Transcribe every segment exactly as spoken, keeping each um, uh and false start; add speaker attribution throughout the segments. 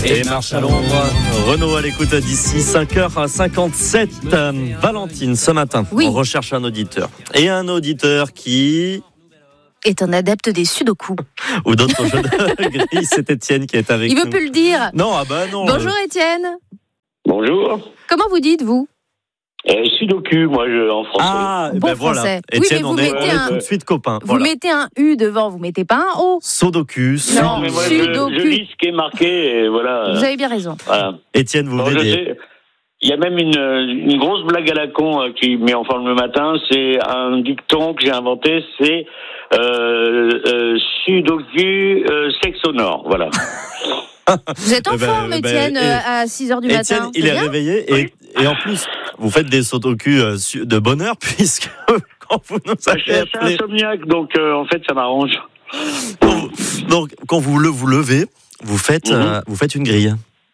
Speaker 1: Et marche à l'ombre. Renaud à l'écoute d'ici cinq heures cinquante-sept. Euh, Valentine, ce matin,
Speaker 2: oui.
Speaker 1: on recherche un auditeur. Et un auditeur qui...
Speaker 2: est un adepte des sudoku.
Speaker 1: Ou d'autres jeux de grille, c'est Étienne qui est avec
Speaker 2: Il
Speaker 1: nous.
Speaker 2: Il veut plus le dire.
Speaker 1: Non, ah bah non.
Speaker 2: Bonjour Étienne.
Speaker 3: Bonjour.
Speaker 2: Comment vous dites, vous
Speaker 3: euh, Sudoku, moi, je, en français.
Speaker 1: Ah,
Speaker 2: bon
Speaker 1: ben
Speaker 2: français.
Speaker 1: Voilà. Étienne,
Speaker 2: oui,
Speaker 1: on est
Speaker 2: un...
Speaker 1: tout de suite copains.
Speaker 2: Vous
Speaker 1: voilà.
Speaker 2: mettez un U devant, vous mettez pas un O.
Speaker 1: Sudoku.
Speaker 2: Non,
Speaker 3: mais moi,
Speaker 2: Sudoku.
Speaker 3: Je, je lis ce qui est marqué, et voilà.
Speaker 2: Vous avez bien raison.
Speaker 3: Voilà.
Speaker 1: Étienne, vous
Speaker 3: bon,
Speaker 1: venez.
Speaker 3: Il y a même une, une grosse blague à la con euh, qui met en forme le matin. C'est un dicton que j'ai inventé. C'est euh, euh, Sudoku euh, sexe sonore. Voilà.
Speaker 2: Vous êtes en
Speaker 1: ben,
Speaker 2: forme,
Speaker 1: ben,
Speaker 2: Étienne,
Speaker 1: et,
Speaker 2: à six heures du
Speaker 1: Étienne,
Speaker 2: matin.
Speaker 1: il est, est réveillé et, et en plus, vous faites des sudoku de bonheur puisque quand vous nous avez
Speaker 3: Je suis assez
Speaker 1: appelé...
Speaker 3: insomniaque, donc euh, en fait, ça m'arrange.
Speaker 1: Donc, donc, quand vous le vous levez, vous faites, mm-hmm. euh, vous faites une grille.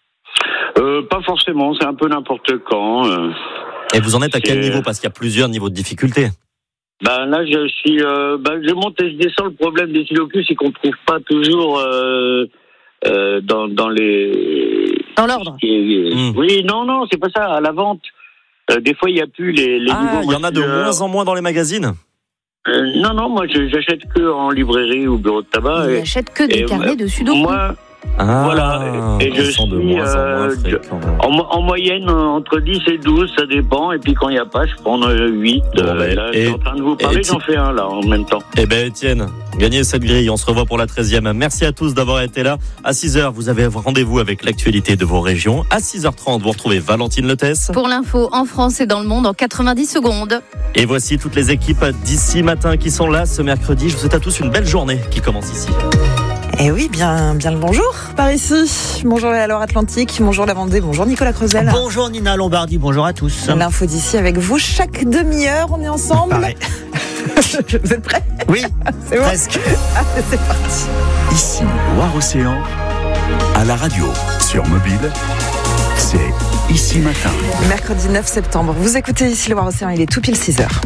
Speaker 3: Euh, pas forcément, c'est un peu n'importe quand. Euh,
Speaker 1: et vous en êtes à quel niveau? Parce qu'il y a plusieurs niveaux de difficulté.
Speaker 3: Ben là, je suis, euh, ben, je monte et je descends. Le problème des sudoku, c'est qu'on ne trouve pas toujours euh, euh, dans, dans les.
Speaker 2: Dans l'ordre.
Speaker 3: Mmh. Oui, non, non, c'est pas ça. À la vente, euh, des fois, il n'y a plus les. les
Speaker 1: ah, il y en a de euh... moins en moins dans les magazines.
Speaker 3: Euh, non, non, moi, je, j'achète que en librairie ou bureau de tabac.
Speaker 2: Il n'achète que des et, carnets de sudoku.
Speaker 3: Moi.
Speaker 1: Ah,
Speaker 3: voilà, et, et je suis
Speaker 1: de moins
Speaker 3: euh, en, moins en, en moyenne entre dix et douze, ça dépend, et puis quand il n'y a pas, je prends huit. Bon, euh, ben, là, et, je suis en train de vous parler, j'en fais un là en même temps.
Speaker 1: Eh ben Étienne, gagnez cette grille, on se revoit pour la treizième. Merci à tous d'avoir été là. À six heures, vous avez rendez-vous avec l'actualité de vos régions. À six heures trente, vous retrouvez Valentine Letès.
Speaker 2: Pour l'info en France et dans le monde en quatre-vingt-dix secondes.
Speaker 1: Et voici toutes les équipes d'ici matin qui sont là ce mercredi. Je vous souhaite à tous une belle journée qui commence ici.
Speaker 4: Eh oui, bien, bien le bonjour par ici. Bonjour à Loire-Atlantique, bonjour la Vendée, bonjour Nicolas Creusel.
Speaker 5: Bonjour Nina Lombardi, bonjour à tous.
Speaker 4: L'info d'ici avec vous chaque demi-heure, on est ensemble.
Speaker 5: Pareil.
Speaker 4: Vous êtes prêts?
Speaker 5: Oui,
Speaker 4: c'est bon.
Speaker 5: Presque.
Speaker 4: Allez, c'est parti.
Speaker 6: Ici, Loire-Océan, à la radio, sur mobile, c'est Ici Matin.
Speaker 4: Mercredi neuf septembre, vous écoutez Ici Loire-Océan, il est tout pile six heures.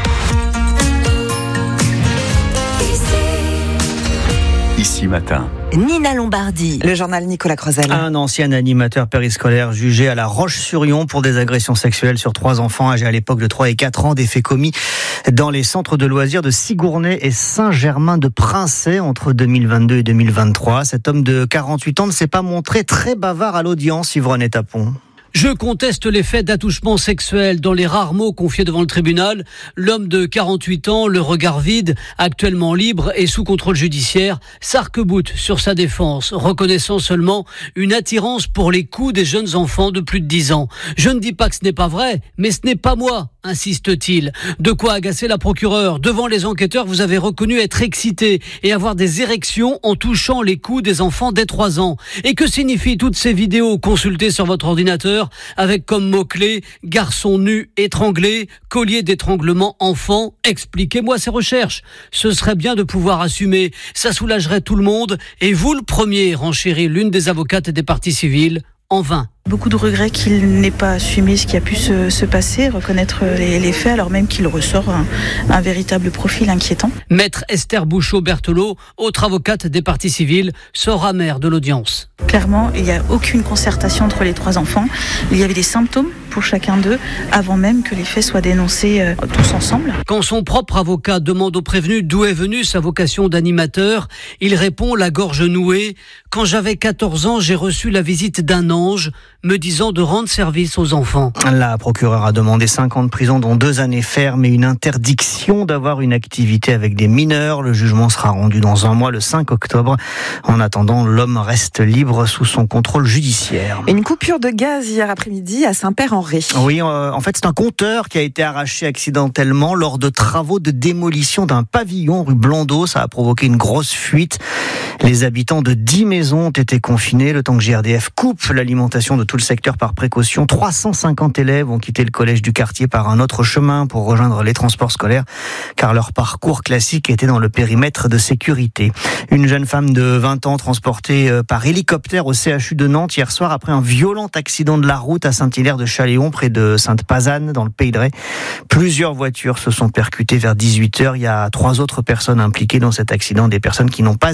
Speaker 6: Ici Matin.
Speaker 4: Nina Lombardi. Le journal Nicolas Creusel.
Speaker 5: Un ancien animateur périscolaire jugé à La Roche-sur-Yon pour des agressions sexuelles sur trois enfants âgés à l'époque de trois et quatre ans. Des faits commis dans les centres de loisirs de Sigournay et Saint-Germain-de-Princey entre deux mille vingt-deux et deux mille vingt-trois. Cet homme de quarante-huit ans ne s'est pas montré très bavard à l'audience, Yvonne Tapon.
Speaker 7: Je conteste les faits d'attouchement sexuel. Dans les rares mots confiés devant le tribunal, l'homme de quarante-huit ans, le regard vide, actuellement libre et sous contrôle judiciaire, s'arc-boute sur sa défense, reconnaissant seulement une attirance pour les coups des jeunes enfants de plus de dix ans. Je ne dis pas que ce n'est pas vrai, mais ce n'est pas moi, insiste-t-il. De quoi agacer la procureure. Devant les enquêteurs, vous avez reconnu être excité et avoir des érections en touchant les coups des enfants dès trois ans. Et que signifient toutes ces vidéos consultées sur votre ordinateur avec comme mots-clés garçon nu étranglé, collier d'étranglement enfant? Expliquez-moi ces recherches. Ce serait bien de pouvoir assumer. Ça soulagerait tout le monde. Et vous, le premier, renchérit l'une des avocates des parties civiles. En vain.
Speaker 8: Beaucoup de regrets qu'il n'ait pas assumé ce qui a pu se, se passer, reconnaître les, les faits, alors même qu'il ressort un, un véritable profil inquiétant.
Speaker 7: Maître Esther Bouchot-Berthelot, autre avocate des parties civiles, sort amère de l'audience.
Speaker 8: Clairement, il n'y a aucune concertation entre les trois enfants. Il y avait des symptômes pour chacun d'eux avant même que les faits soient dénoncés euh, tous ensemble.
Speaker 7: Quand son propre avocat demande au prévenu d'où est venue sa vocation d'animateur, il répond la gorge nouée. Quand j'avais quatorze ans, j'ai reçu la visite d'un ange me disant de rendre service aux enfants.
Speaker 5: La procureure a demandé cinq ans de prison, dont deux années ferme et une interdiction d'avoir une activité avec des mineurs. Le jugement sera rendu dans un mois, le cinq octobre. En attendant, l'homme reste libre sous son contrôle judiciaire.
Speaker 4: Une coupure de gaz hier après-midi à Saint-Père-en-Retz.
Speaker 5: Oui, euh, en fait, c'est un compteur qui a été arraché accidentellement lors de travaux de démolition d'un pavillon rue Blondeau. Ça a provoqué une grosse fuite. Les habitants de dix maisons ont été confinés, le temps que G R D F coupe l'alimentation de tout le secteur par précaution. trois cent cinquante élèves ont quitté le collège du quartier par un autre chemin pour rejoindre les transports scolaires, car leur parcours classique était dans le périmètre de sécurité. Une jeune femme de vingt ans transportée par hélicoptère au C H U de Nantes hier soir après un violent accident de la route à Saint-Hilaire-de-Chaléon, près de Sainte-Pazanne, dans le Pays de Retz. Plusieurs voitures se sont percutées vers dix-huit heures. Il y a trois autres personnes impliquées dans cet accident, des personnes qui n'ont pas été blessées.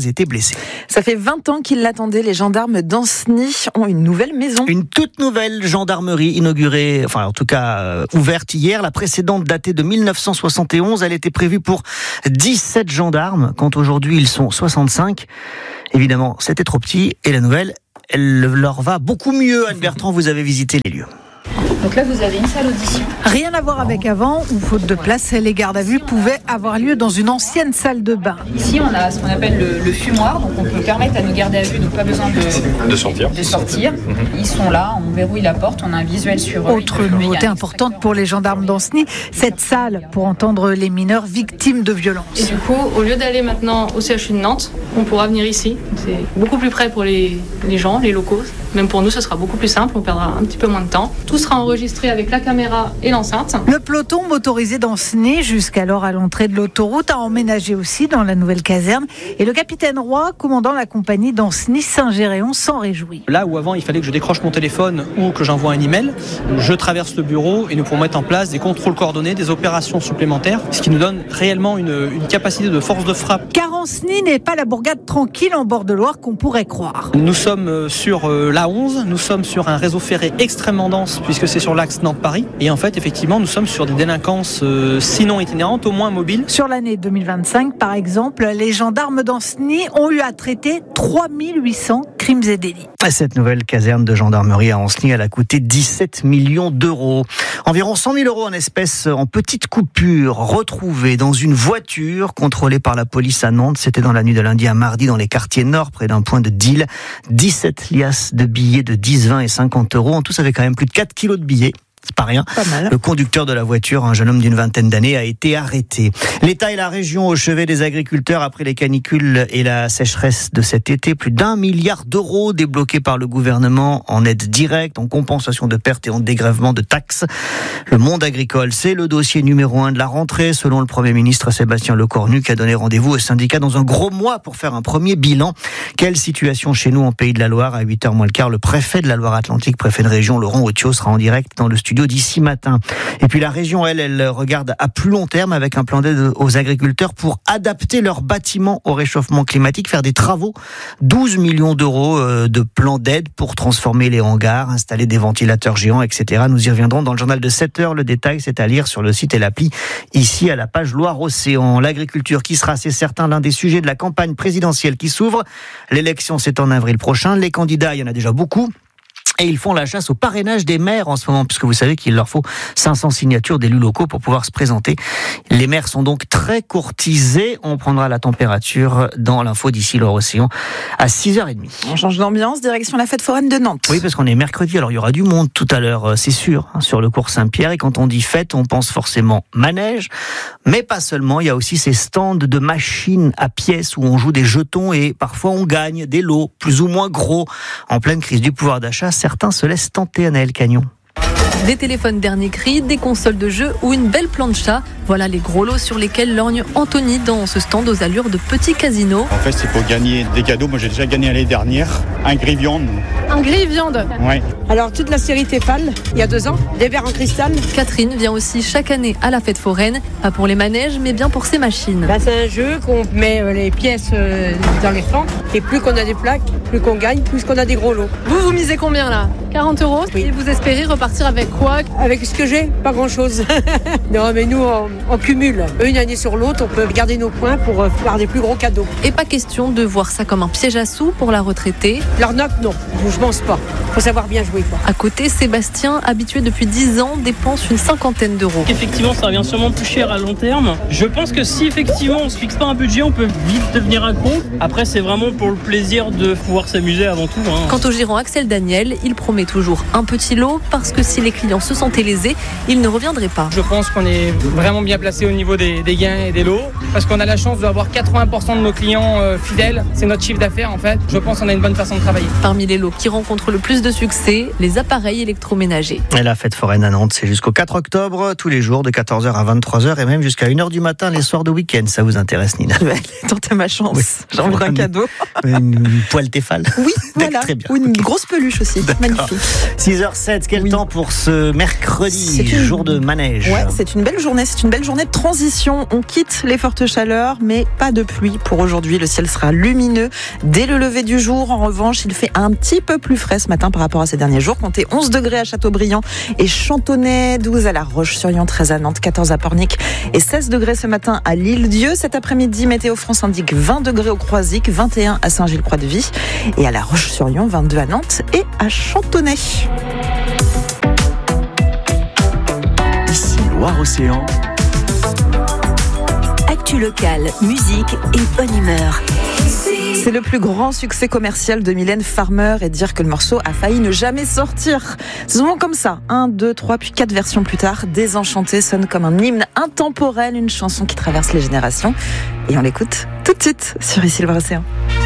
Speaker 5: blessés.
Speaker 4: Ça fait vingt ans qu'ils l'attendaient. Les gendarmes d'Ancenis ont une nouvelle maison.
Speaker 5: Une toute nouvelle gendarmerie inaugurée, enfin en tout cas euh, ouverte hier. La précédente datait de mille neuf cent soixante et onze. Elle était prévue pour dix-sept gendarmes, quand aujourd'hui ils sont soixante-cinq. Évidemment, c'était trop petit et la nouvelle, elle leur va beaucoup mieux. Anne Bertrand, vous avez visité les lieux.
Speaker 9: Donc là, vous avez une salle audition.
Speaker 10: Rien à voir avec avant, où faute de place, les gardes à vue pouvaient avoir lieu dans une ancienne salle de bain.
Speaker 9: Ici, on a ce qu'on appelle le, le fumoir, donc on peut permettre à nos gardes à vue, donc pas besoin de,
Speaker 11: de sortir.
Speaker 9: De sortir. Mm-hmm. Ils sont là, on verrouille la porte, on a un visuel sur eux.
Speaker 10: Autre nouveauté importante pour les gendarmes d'Ancenis, cette salle pour entendre les mineurs victimes de violences.
Speaker 12: Et du coup, au lieu d'aller maintenant au C H U de Nantes, on pourra venir ici. C'est beaucoup plus près pour les, les gens, les locaux. Même pour nous, ce sera beaucoup plus simple, on perdra un petit peu moins de temps. Tout sera enregistré avec la caméra et l'enceinte.
Speaker 10: Le peloton motorisé d'Ancenis, jusqu'alors à l'entrée de l'autoroute, a emménagé aussi dans la nouvelle caserne. Et le capitaine Roy, commandant la compagnie d'Ancenis-Saint-Géréon, s'en réjouit.
Speaker 13: Là où avant il fallait que je décroche mon téléphone ou que j'envoie un email, je traverse le bureau et nous pouvons mettre en place des contrôles coordonnés, des opérations supplémentaires, ce qui nous donne réellement une, une capacité de force de frappe.
Speaker 10: Car Ancenis n'est pas la bourgade tranquille en bord de Loire qu'on pourrait croire.
Speaker 13: Nous sommes sur l'A onze, nous sommes sur un réseau ferré extrêmement dense puisque c'est sur l'axe Nantes-Paris. Et en fait, effectivement, nous sommes sur des délinquances euh, sinon itinérantes, au moins mobiles.
Speaker 10: Sur l'année deux mille vingt-cinq, par exemple, les gendarmes d'Ancenis ont eu à traiter trois mille huit cents crimes et délits.
Speaker 5: Cette nouvelle caserne de gendarmerie à Ancenis, elle a coûté dix-sept millions d'euros. Environ cent mille euros en espèces en petites coupures retrouvées dans une voiture contrôlée par la police à Nantes. C'était dans la nuit de lundi à mardi dans les quartiers nord, près d'un point de deal. dix-sept liasses de billets de dix, vingt et cinquante euros. En tout, ça fait quand même plus de quatre kilos de billets. C'est pas rien.
Speaker 4: Pas mal.
Speaker 5: Le conducteur de la voiture, un jeune homme d'une vingtaine d'années, a été arrêté. L'État et la région au chevet des agriculteurs après les canicules et la sécheresse de cet été. Plus d'un milliard d'euros débloqués par le gouvernement en aide directe, en compensation de pertes et en dégrèvement de taxes. Le monde agricole, c'est le dossier numéro un de la rentrée, selon le Premier ministre Sébastien Lecornu, qui a donné rendez-vous aux syndicats dans un gros mois pour faire un premier bilan. Quelle situation chez nous en Pays de la Loire? À huit heures moins le quart, le préfet de la Loire-Atlantique, préfet de région, Laurent Otio, sera en direct dans le studio d'ici matin. Et puis la région, elle, elle regarde à plus long terme avec un plan d'aide aux agriculteurs pour adapter leurs bâtiments au réchauffement climatique, faire des travaux. douze millions d'euros de plan d'aide pour transformer les hangars, installer des ventilateurs géants, et cetera. Nous y reviendrons dans le journal de sept heures. Le détail, c'est à lire sur le site et l'appli, ici à la page Loire-Océan. L'agriculture qui sera, c'est certain, l'un des sujets de la campagne présidentielle qui s'ouvre. L'élection, c'est en avril prochain. Les candidats, il y en a déjà beaucoup. Et ils font la chasse au parrainage des maires en ce moment, puisque vous savez qu'il leur faut cinq cents signatures d'élus locaux pour pouvoir se présenter. Les maires sont donc très courtisés. On prendra la température dans l'info d'ici Loire-Océan à six heures trente.
Speaker 4: On change d'ambiance, direction la fête foraine de Nantes.
Speaker 5: Oui, parce qu'on est mercredi, alors il y aura du monde tout à l'heure, c'est sûr, hein, sur le cours Saint-Pierre. Et quand on dit fête, on pense forcément manège. Mais pas seulement, il y a aussi ces stands de machines à pièces où on joue des jetons et parfois on gagne des lots plus ou moins gros. En pleine crise du pouvoir d'achat, certains se laissent tenter. Anaël Cagnon.
Speaker 14: Des téléphones dernier cri, des consoles de jeux ou une belle plancha. Voilà les gros lots sur lesquels lorgne Anthony dans ce stand aux allures de petit casino.
Speaker 15: En fait, c'est pour gagner des cadeaux. Moi, j'ai déjà gagné l'année dernière un grille-viande.
Speaker 16: Un grille-viande
Speaker 15: Oui.
Speaker 16: Alors, toute la série Tefal, il y a deux ans, des verres en cristal.
Speaker 14: Catherine vient aussi chaque année à la fête foraine, pas pour les manèges, mais bien pour ses machines.
Speaker 16: Bah, c'est un jeu qu'on met les pièces dans les flancs. Et plus qu'on a des plaques, plus qu'on gagne, plus qu'on a des gros lots.
Speaker 12: Vous, vous misez combien là? quarante euros.
Speaker 16: Oui.
Speaker 12: Et vous espérez repartir avec quoi?
Speaker 16: Avec ce que j'ai, pas grand-chose. Non, mais nous, on, on cumule. Une année sur l'autre, on peut garder nos points pour faire des plus gros cadeaux.
Speaker 14: Et pas question de voir ça comme un piège à sous pour la retraitée.
Speaker 16: L'arnaque, non. Je pense pas. Faut savoir bien jouer, quoi.
Speaker 14: À côté, Sébastien, habitué depuis dix ans, dépense une cinquantaine d'euros.
Speaker 17: Effectivement, ça revient sûrement plus cher à long terme. Je pense que si effectivement on se fixe pas un budget, on peut vite devenir accro. Après, c'est vraiment pour le plaisir de pouvoir s'amuser avant tout. Hein.
Speaker 14: Quant au gérant Axel Daniel, il promet toujours un petit lot parce que si les clients se sentaient lésés, ils ne reviendraient pas.
Speaker 18: Je pense qu'on est vraiment bien placé au niveau des, des gains et des lots parce qu'on a la chance d'avoir quatre-vingts pour cent de nos clients euh, fidèles. C'est notre chiffre d'affaires en fait. Je pense qu'on a une bonne façon de travailler.
Speaker 14: Parmi les lots qui rencontrent le plus de succès, les appareils électroménagers.
Speaker 5: Et la fête foraine à Nantes, c'est jusqu'au quatre octobre, tous les jours de quatorze heures à vingt-trois heures et même jusqu'à une heure du matin les soirs de week-end. Ça vous intéresse, Nina?
Speaker 4: Tentez ma chance. Oui. J'ai envie d'un cadeau.
Speaker 5: Une, une poêle Tefal.
Speaker 4: Oui, voilà.
Speaker 5: Très bien.
Speaker 4: Ou une
Speaker 5: okay.
Speaker 4: grosse peluche aussi.
Speaker 5: D'accord.
Speaker 4: Magnifique.
Speaker 5: six heures zéro sept, quel oui. temps pour ce mercredi,
Speaker 4: une...
Speaker 5: jour de manège?
Speaker 4: Ouais, c'est une belle journée. C'est une belle journée de transition. On quitte les fortes chaleurs, mais pas de pluie pour aujourd'hui. Le ciel sera lumineux dès le lever du jour. En revanche, il fait un petit peu plus frais ce matin par rapport à ces derniers jours. Comptez onze degrés à Châteaubriand et Chantonnay, douze à La Roche-sur-Yon, treize à Nantes, quatorze à Pornic et seize degrés ce matin à l'Île-Dieu. Cet après-midi, Météo France indique vingt degrés au Croisic, vingt et un à Saint-Gilles-Croix-de-Vie et à La Roche-sur-Yon, vingt-deux à Nantes et à Chantonnay.
Speaker 6: Ici Loire-Océan.
Speaker 11: Actu locale, musique et bonne humeur.
Speaker 4: C'est le plus grand succès commercial de Mylène Farmer et dire que le morceau a failli ne jamais sortir. C'est souvent comme ça. Un, deux, trois, puis quatre versions plus tard. Désenchanté sonne comme un hymne intemporel, une chanson qui traverse les générations. Et on l'écoute tout de suite sur Ici Loire-Océan.